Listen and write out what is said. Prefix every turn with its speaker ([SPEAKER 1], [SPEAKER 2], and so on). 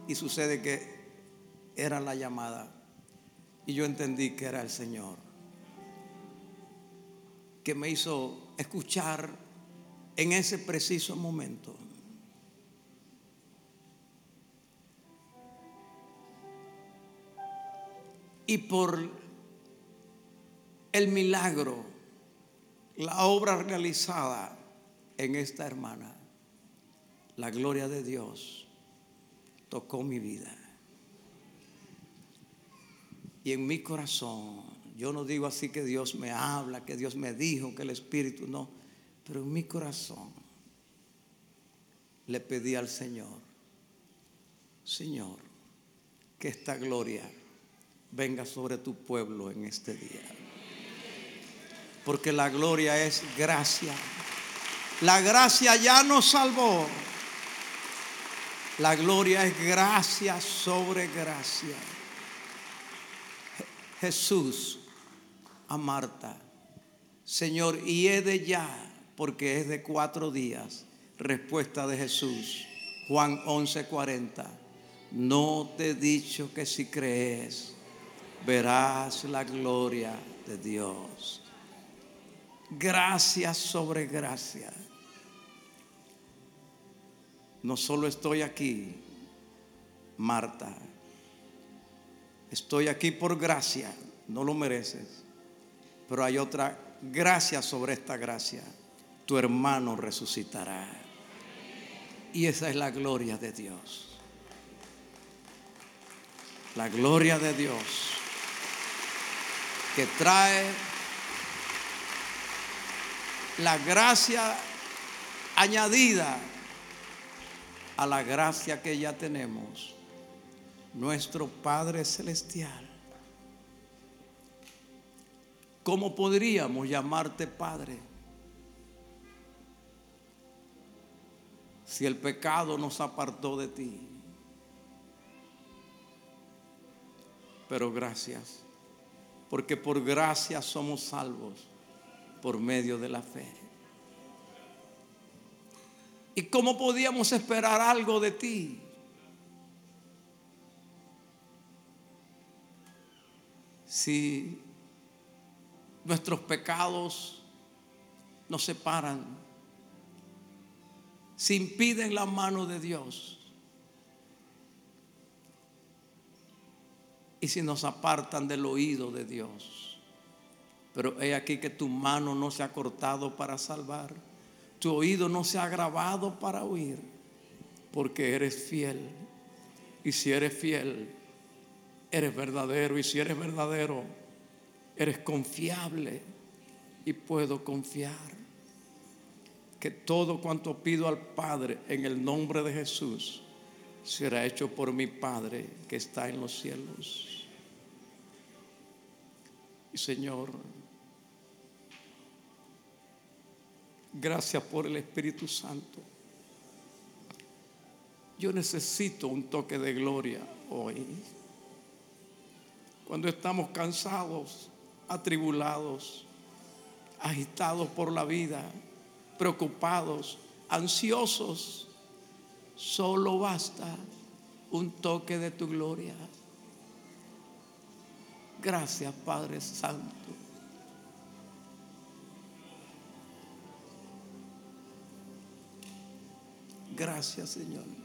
[SPEAKER 1] Y sucede que era la llamada. Y yo entendí que era el Señor, que me hizo escuchar en ese preciso momento. Y por el milagro, la obra realizada en esta hermana, la gloria de Dios tocó mi vida. Y en mi corazón, yo no digo así que Dios me habla, que Dios me dijo, que el Espíritu, no. Pero en mi corazón le pedí al Señor, Señor, que esta gloria venga sobre tu pueblo en este día. Porque la gloria es gracia. La gracia ya nos salvó. La gloria es gracia sobre gracia. Jesús a Marta, Señor, y es de ya, porque es de 4 días. Respuesta de Jesús, Juan 11:40. No te he dicho que si crees, verás la gloria de Dios. Gracia sobre gracia. No solo estoy aquí, Marta, estoy aquí por gracia, no lo mereces, pero hay otra gracia sobre esta gracia. Tu hermano resucitará. Y esa es la gloria de Dios. La gloria de Dios que trae la gracia añadida a la gracia que ya tenemos. Nuestro Padre Celestial. ¿Cómo podríamos llamarte Padre si el pecado nos apartó de ti? Pero gracias, porque por gracia somos salvos por medio de la fe. ¿Y cómo podíamos esperar algo de ti si nuestros pecados nos separan, si impiden la mano de Dios y si nos apartan del oído de Dios? Pero he aquí que tu mano no se ha cortado para salvar, tu oído no se ha agravado para oír, porque eres fiel. Y si eres fiel, eres verdadero. Y si eres verdadero, eres confiable. Y puedo confiar que todo cuanto pido al Padre en el nombre de Jesús será hecho por mi Padre que está en los cielos. Y Señor, gracias por el Espíritu Santo. Yo necesito un toque de gloria hoy. Cuando estamos cansados, atribulados, agitados por la vida, preocupados, ansiosos, solo basta un toque de tu gloria. Gracias, Padre Santo. Gracias, Señor.